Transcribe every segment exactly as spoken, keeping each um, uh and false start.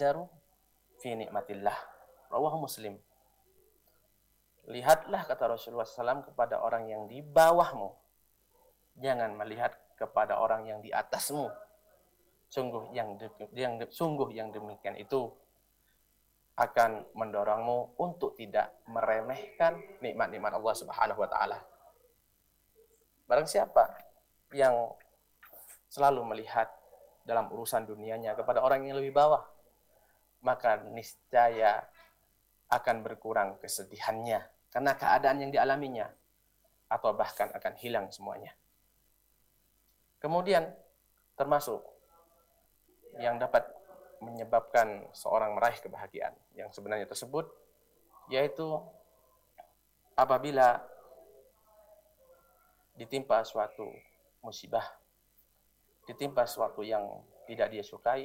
yatafakkaru fi ni'matillah. Rawahu Muslim. Lihatlah, kata Rasulullah shallallahu alaihi wasallam, kepada orang yang di bawahmu. Jangan melihat kepada orang yang di atasmu. Sungguh yang, yang sungguh yang demikian itu akan mendorongmu untuk tidak meremehkan nikmat-nikmat Allah Subhanahu wa taala. Barang siapa yang selalu melihat dalam urusan dunianya kepada orang yang lebih bawah, maka niscaya akan berkurang kesedihannya karena keadaan yang dialaminya, atau bahkan akan hilang semuanya. Kemudian termasuk yang dapat menyebabkan seorang meraih kebahagiaan yang sebenarnya tersebut, yaitu apabila ditimpa suatu musibah, ditimpa suatu yang tidak dia sukai,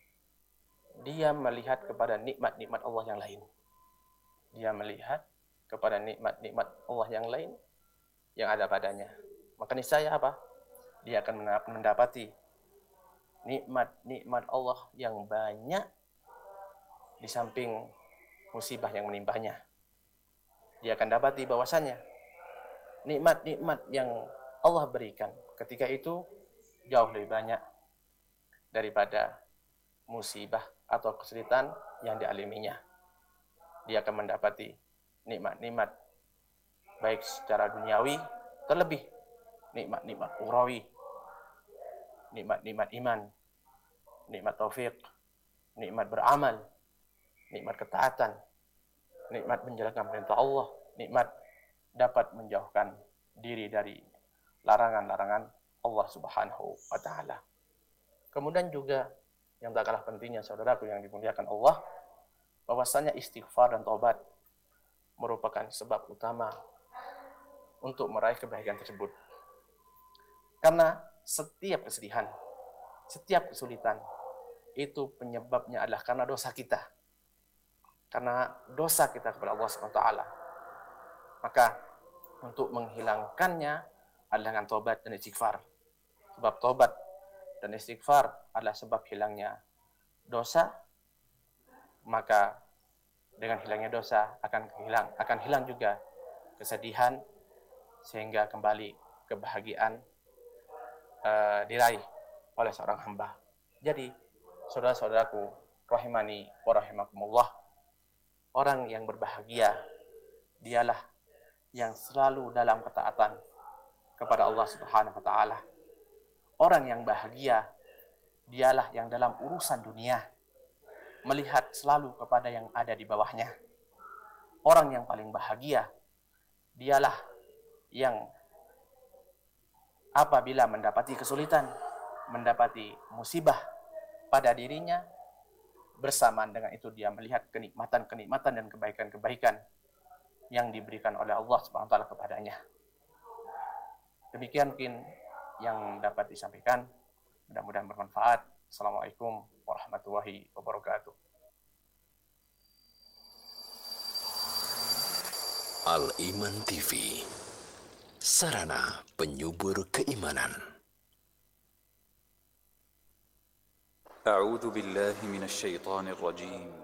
dia melihat kepada nikmat-nikmat Allah yang lain. Dia melihat kepada nikmat-nikmat Allah yang lain yang ada padanya. Maka niscaya apa? Dia akan mendapati nikmat-nikmat Allah yang banyak di samping musibah yang menimpanya. Dia akan dapati bahwasannya nikmat-nikmat yang Allah berikan ketika itu jauh lebih banyak daripada musibah atau kesulitan yang dialaminya. Dia akan mendapati nikmat-nikmat baik secara duniawi, terlebih nikmat-nikmat ukhrawi, nikmat-nikmat iman, nikmat taufik, nikmat beramal, nikmat ketaatan, nikmat menjalankan perintah Allah, nikmat dapat menjauhkan diri dari larangan-larangan Allah Subhanahu wa taala. Kemudian juga yang tak kalah pentingnya, saudaraku yang dimuliakan Allah, bahwasanya istighfar dan taubat merupakan sebab utama untuk meraih kebahagiaan tersebut. Karena setiap kesedihan, setiap kesulitan, itu penyebabnya adalah karena dosa kita. Karena dosa kita kepada Allah subhanahu wa taala. Maka untuk menghilangkannya adalah dengan taubat dan istighfar. Sebab taubat dan istighfar adalah sebab hilangnya dosa, maka dengan hilangnya dosa akan hilang akan hilang juga kesedihan, sehingga kembali kebahagiaan uh, diraih oleh seorang hamba. Jadi, saudara-saudaraku rahimani wa rahimakumullah, orang yang berbahagia dialah yang selalu dalam ketaatan kepada Allah Subhanahu wa taala. Orang yang bahagia dialah yang dalam urusan dunia melihat selalu kepada yang ada di bawahnya. Orang yang paling bahagia dialah yang apabila mendapati kesulitan, mendapati musibah pada dirinya, bersamaan dengan itu dia melihat kenikmatan-kenikmatan dan kebaikan-kebaikan yang diberikan oleh Allah Subhanahu wa taala kepadanya. Demikian mungkin yang dapat disampaikan, mudah-mudahan bermanfaat. Assalamualaikum warahmatullahi wabarakatuh. Al-Iman T V, sarana penyubur keimanan. A'udzu billahi minasy syaithanir rajim.